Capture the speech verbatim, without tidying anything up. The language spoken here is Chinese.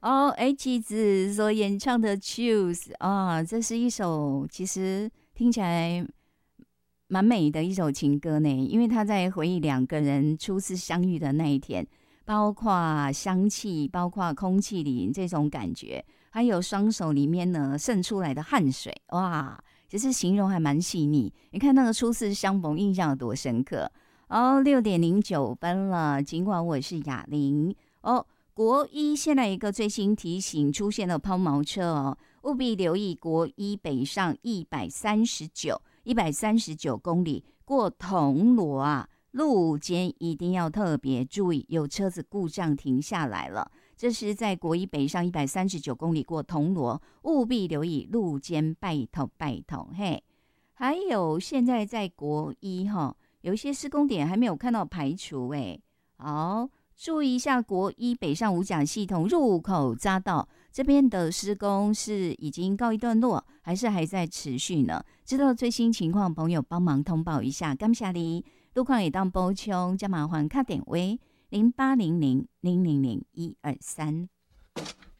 哦，H 子所演唱的《Choose》啊，这是一首其实听起来蛮美的一首情歌呢，因为他在回忆两个人初次相遇的那一天，包括香气，包括空气里这种感觉，还有双手里面呢渗出来的汗水，哇，其实形容还蛮细腻。你看那个初次相逢，印象有多深刻？哦，六点零九分了，尽管我是哑铃哦。国一现在一个最新提醒出现了抛锚车哦，务必留意国一北上一百三十九。一百三十九公里过铜锣啊，路肩一定要特别注意，有车子故障停下来了。这是在国一北上一百三十九公里过铜锣，务必留意路肩，拜托拜托嘿。还有现在在国一哈，有一些施工点还没有看到排除哎，好。注意一下国一北上五甲系统入口匝道这边的施工是已经告一段落，还是还在持续呢？知道最新情况，朋友帮忙通报一下。感谢你，路况也当补充，加麻烦卡点位零八零零零零零一二三。